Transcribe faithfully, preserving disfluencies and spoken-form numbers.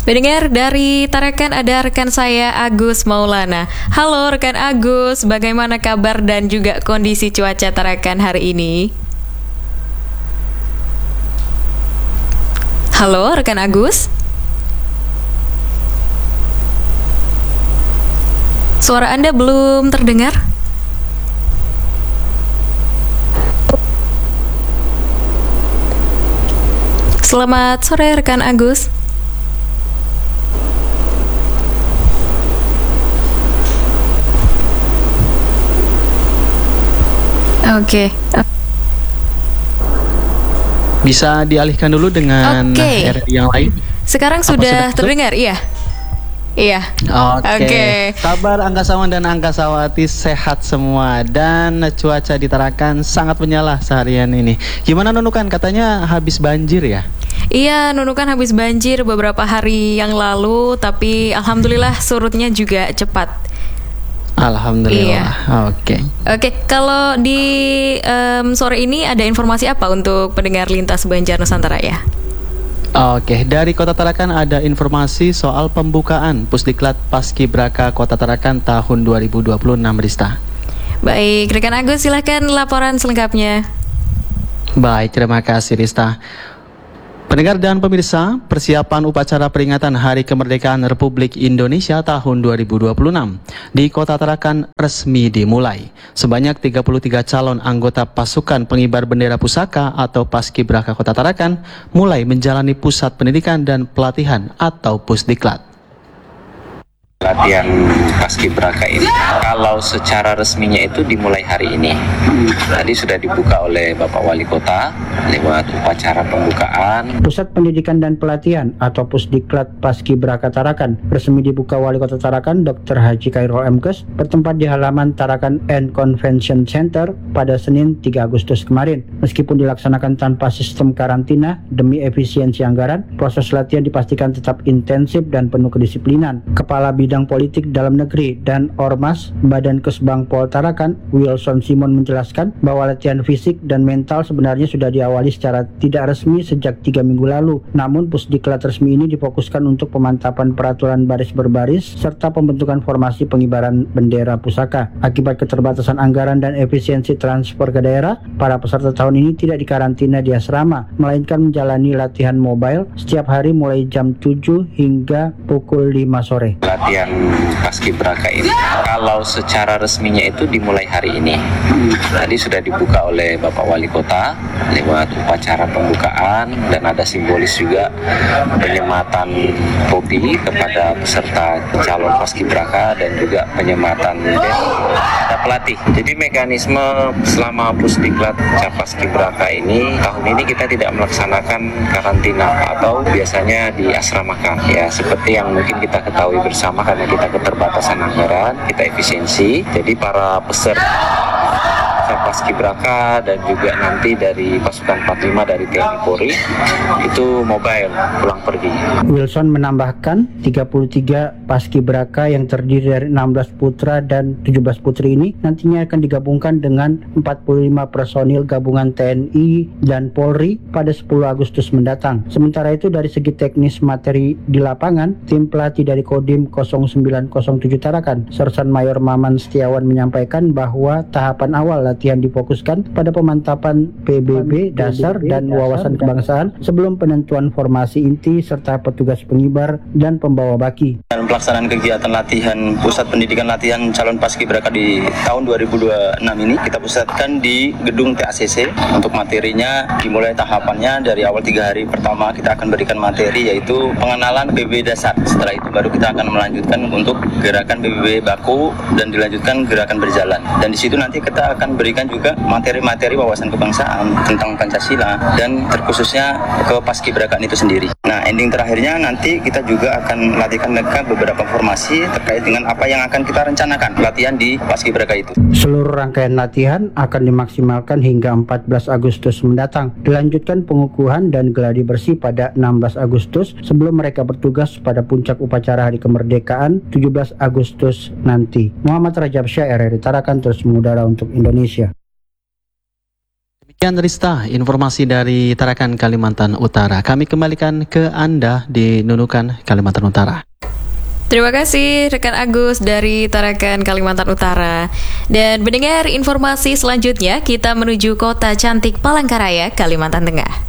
Pendengar dari Tarakan ada rekan saya Agus Maulana. Halo rekan Agus, bagaimana kabar dan juga kondisi cuaca Tarakan hari ini? Halo rekan Agus. Suara Anda belum terdengar? Selamat sore rekan Agus. Oke. Okay. Bisa dialihkan dulu dengan okay. R R I yang lain. Sekarang sudah, sudah terdengar, iya. Iya. Oke. Okay. Okay. Kabar angkasawan dan angkasawati sehat semua dan cuaca di Tarakan sangat menyala seharian ini. Gimana Nunukan? Katanya habis banjir ya? Iya, Nunukan habis banjir beberapa hari yang lalu, tapi alhamdulillah surutnya juga cepat. Alhamdulillah. Iya. Oke. Okay. Oke, okay. Kalau di um, sore ini ada informasi apa untuk pendengar Lintas Banjar Nusantara ya? Oke, okay. Dari Kota Tarakan ada informasi soal pembukaan Pusdiklat Paskibraka Kota Tarakan tahun dua ribu dua puluh enam, Rista. Baik, rekan Agus silahkan laporan selengkapnya. Baik, terima kasih Rista. Pendengar dan pemirsa, persiapan upacara peringatan Hari Kemerdekaan Republik Indonesia tahun dua ribu dua puluh enam di Kota Tarakan resmi dimulai. Sebanyak tiga puluh tiga calon anggota pasukan pengibar bendera pusaka atau Paskibraka Kota Tarakan mulai menjalani pusat pendidikan dan pelatihan atau Pusdiklat. Latihan Paskibraka ini kalau secara resminya itu dimulai hari ini. Tadi sudah dibuka oleh Bapak Wali Kota lewat upacara pembukaan. Pusat Pendidikan dan Pelatihan atau Pusdiklat Paskibraka Tarakan resmi dibuka Wali Kota Tarakan Doktor Haji Khairul Emkes bertempat di halaman Tarakan and Convention Center pada Senin tiga Agustus kemarin. Meskipun dilaksanakan tanpa sistem karantina demi efisiensi anggaran, proses latihan dipastikan tetap intensif dan penuh kedisiplinan. Kepala Bidang Politik Dalam Negeri dan Ormas Badan Kesbang Pol Tarakan, Wilson Simon menjelaskan bahwa latihan fisik dan mental sebenarnya sudah diawali secara tidak resmi sejak tiga minggu lalu. Namun Pusdiklat resmi ini difokuskan untuk pemantapan peraturan baris berbaris serta pembentukan formasi pengibaran bendera pusaka. Akibat keterbatasan anggaran dan efisiensi transfer ke daerah, para peserta tahun ini tidak dikarantina di asrama, melainkan menjalani latihan mobile setiap hari mulai jam tujuh hingga pukul lima sore. Latihan Paskibraka ini kalau secara resminya itu dimulai hari ini. Tadi sudah dibuka oleh Bapak Wali Kota lewat upacara pembukaan dan ada simbolis juga penyematan topi kepada peserta calon Paskibraka dan juga penyematan ada pelatih. Jadi mekanisme selama Pusdiklat Paskibraka ini tahun ini kita tidak melaksanakan karantina atau biasanya diasramakan ya, seperti yang mungkin kita ketahui bersama karena kita keterbatasan anggaran, kita efisiensi. Jadi para peserta Paskibraka dan juga nanti dari pasukan empat puluh lima dari T N I Polri itu mobile pulang pergi. Wilson menambahkan tiga puluh tiga Paskibraka yang terdiri dari enam belas putra dan tujuh belas putri ini nantinya akan digabungkan dengan empat puluh lima personil gabungan T N I dan Polri pada sepuluh Agustus mendatang. Sementara itu dari segi teknis materi di lapangan, tim pelatih dari Kodim nol sembilan nol tujuh Tarakan, Sersan Mayor Maman Setiawan menyampaikan bahwa tahapan awal latihan difokuskan pada pemantapan P B B dasar dan wawasan kebangsaan sebelum penentuan formasi inti serta petugas pengibar dan pembawa baki. Dalam pelaksanaan kegiatan latihan pusat pendidikan latihan calon Paskibraka di tahun dua ribu dua puluh enam ini kita pusatkan di gedung T A C C. Untuk materinya dimulai tahapannya dari awal tiga hari pertama kita akan berikan materi yaitu pengenalan P B B dasar. Setelah itu baru kita akan melanjutkan untuk gerakan P B B baku dan dilanjutkan gerakan berjalan. Dan di situ nanti kita akan berikan juga materi-materi wawasan kebangsaan tentang Pancasila dan terkhususnya ke Paskibrakaan itu sendiri. Nah, ending terakhirnya nanti kita juga akan latihkan mereka beberapa formasi terkait dengan apa yang akan kita rencanakan latihan di Paskibraka itu. Seluruh rangkaian latihan akan dimaksimalkan hingga empat belas Agustus mendatang. Dilanjutkan pengukuhan dan gladi bersih pada enam belas Agustus sebelum mereka bertugas pada puncak upacara Hari Kemerdekaan tujuh belas Agustus nanti. Muhammad Rajab Syah, R R I Tarakan, terus mengudara untuk Indonesia. Sekian Rista, informasi dari Tarakan, Kalimantan Utara. Kami kembalikan ke Anda di Nunukan, Kalimantan Utara. Terima kasih rekan Agus dari Tarakan, Kalimantan Utara. Dan mendengar informasi selanjutnya, kita menuju kota cantik Palangkaraya, Kalimantan Tengah.